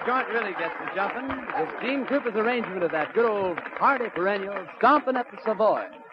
joint really gets to jumping, it's Gene Cooper's arrangement of that good old hearty perennial, Stompin' at the Savoy.